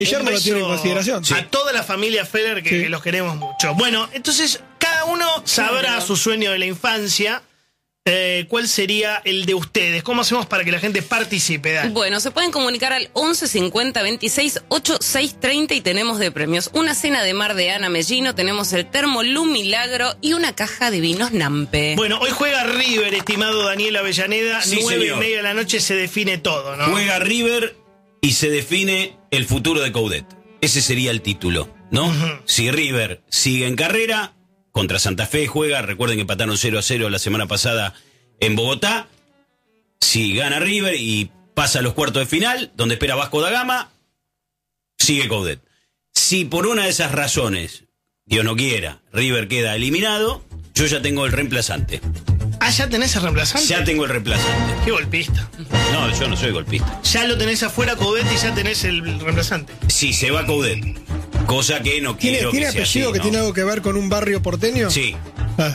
Guillermo lo tiene en consideración. A toda la familia Feller que los queremos mucho. Bueno, entonces cada uno sabrá su sueño de la infancia. ¿Cuál sería el de ustedes? ¿Cómo hacemos para que la gente participe? Dale. Bueno, se pueden comunicar al 11 50 26 86 30 y tenemos de premios una cena de mar de Ana Mellino, tenemos el termo Lu Milagro y una caja de vinos Nampe. Bueno, hoy juega River, estimado Daniel Avellaneda. Sí, 9:30 de la noche se define todo, ¿no? Juega River y se define el futuro de Coudet. Ese sería el título, ¿no? Si River sigue en carrera, contra Santa Fe juega, recuerden que empataron 0-0 la semana pasada en Bogotá. Si gana River y pasa a los cuartos de final, donde espera Vasco da Gama, sigue Coudet. Si por una de esas razones, Dios no quiera, River queda eliminado, yo ya tengo el reemplazante. Ah, ¿ya tenés el reemplazante? Ya tengo el reemplazante. Qué golpista. No, yo no soy golpista. Ya lo tenés afuera Coudet y ya tenés el reemplazante. Si se va Coudet, cosa que no quiero ¿Tiene que sea apellido así, que ¿no? tiene algo que ver con un barrio porteño? Sí. Ah.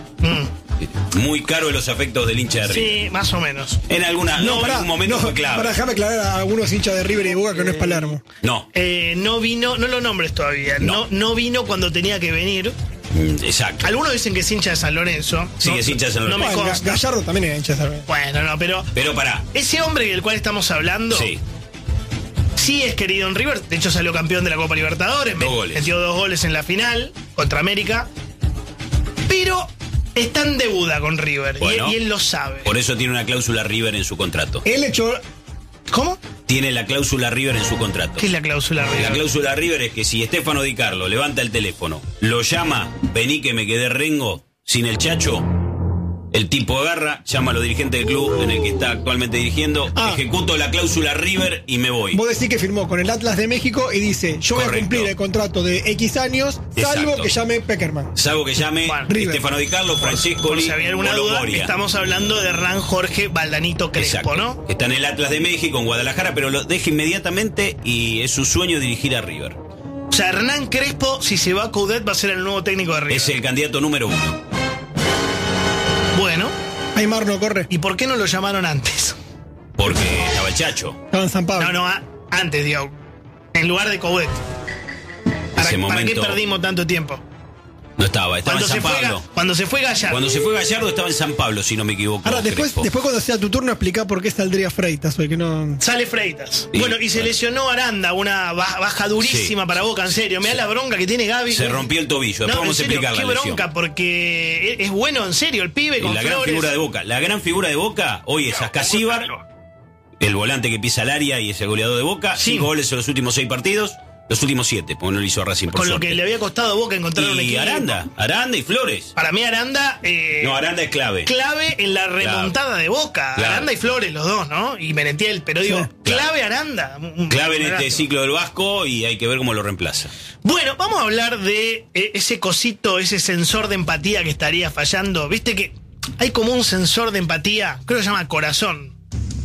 Muy caro de los afectos del hincha de River. Sí, más o menos. En algún momento fue clave. Déjame aclarar a algunos hinchas de River y de Boca que no es Palermo. No. No vino, no lo nombres todavía. No vino cuando tenía que venir. Exacto. Algunos dicen que es hincha de San Lorenzo. Sí, es hincha de San Lorenzo. No me Bueno, consta. Gallardo también es hincha de San Lorenzo. Bueno, no, pero pará. ese hombre del cual estamos hablando sí es querido en River. De hecho salió campeón de la Copa Libertadores. Metió 2 goles en la final contra América. Pero está en deuda con River. Bueno, y él lo sabe. Por eso tiene una cláusula River en su contrato. Él echó... ¿Cómo? Tiene la cláusula River en su contrato. ¿Qué es la cláusula River? La cláusula River es que si Stefano Di Carlo levanta el teléfono, lo llama, vení que me quedé rengo, sin el Chacho, el tipo agarra, llama a los dirigentes del club en el que está actualmente dirigiendo, ejecuto la cláusula River y me voy. Vos decís que firmó con el Atlas de México y dice, yo voy a cumplir el contrato de X años, salvo que llame Peckerman. Salvo que llame Stefano Di Carlo, Francesco, Por si había alguna duda, estamos hablando de Hernán Jorge Valdanito Crespo, ¿no? Está en el Atlas de México, en Guadalajara, pero lo deja inmediatamente y es su sueño dirigir a River. O sea, Hernán Crespo, si se va a Coudet, va a ser el nuevo técnico de River. Es el candidato número 1. Bueno. Aymar no corre. ¿Y por qué no lo llamaron antes? Porque estaba el Chacho. Estaba en San Pablo. No, antes, digo. En lugar de Coudet. ¿Para qué perdimos tanto tiempo? No estaba en San Pablo. Cuando se fue Gallardo. Cuando se fue Gallardo estaba en San Pablo, si no me equivoco. Ahora, después cuando sea tu turno, explica por qué saldría Freitas hoy, que no... Sale Freitas. Sí, bueno, y se lesionó Aranda, una baja durísima para Boca, en serio. Me da la bronca que tiene Gaby. Se rompió el tobillo, después vamos a explicar la qué lesión. Bronca, porque es bueno, en serio, el pibe con la Flores. gran figura de Boca. La gran figura de Boca hoy es Ascasíbar, el volante que pisa el área y es el goleador de Boca. 5 goles en los últimos 6 partidos. Los últimos 7, porque no lo hizo Racing por Con suerte. lo que le había costado a Boca encontrar un equipo. Aranda y Flores. Para mí Aranda... no, Aranda es clave. Clave en la remontada de Boca. Claro. Aranda y Flores, los dos, ¿no? Y Merentiel, pero digo, clave Aranda. Clave en este ciclo del Vasco y hay que ver cómo lo reemplaza. Bueno, vamos a hablar de ese cosito, ese sensor de empatía que estaría fallando. Viste que hay como un sensor de empatía, creo que se llama corazón,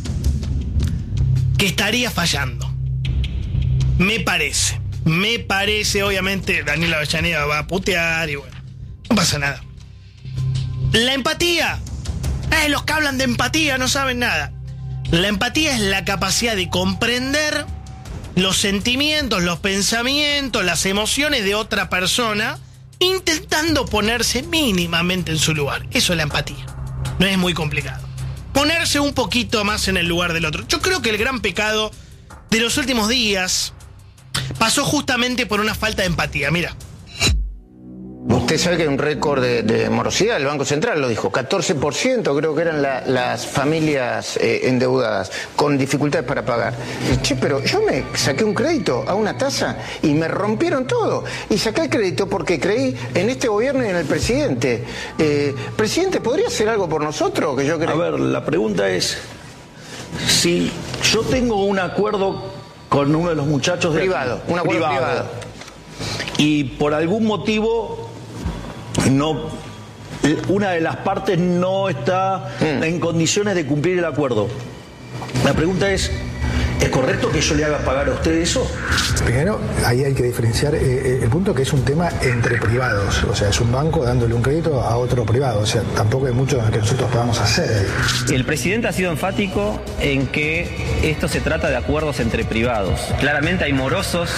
que estaría fallando. Me parece, obviamente, Daniel Avellaneda va a putear y bueno, no pasa nada. La empatía, los que hablan de empatía no saben nada. La empatía es la capacidad de comprender los sentimientos, los pensamientos, las emociones de otra persona, intentando ponerse mínimamente en su lugar. Eso es la empatía. No es muy complicado. Ponerse un poquito más en el lugar del otro. Yo creo que el gran pecado de los últimos días pasó justamente por una falta de empatía. Mira. Usted sabe que hay un récord de morosidad, el Banco Central lo dijo, 14% creo que eran las familias endeudadas, con dificultades para pagar. Che, pero yo me saqué un crédito a una tasa y me rompieron todo. Y saqué el crédito porque creí en este gobierno y en el presidente. Presidente, ¿podría hacer algo por nosotros? Que yo creo... A ver, la pregunta es, si yo tengo un acuerdo con uno de los muchachos de privado, aquí, un acuerdo privado, y por algún motivo no, una de las partes no está en condiciones de cumplir el acuerdo. La pregunta es, ¿Es correcto que yo le haga pagar a usted eso? Primero, ahí hay que diferenciar el punto que es un tema entre privados. O sea, es un banco dándole un crédito a otro privado. O sea, tampoco hay mucho que nosotros podamos hacer. El presidente ha sido enfático en que esto se trata de acuerdos entre privados. Claramente hay morosos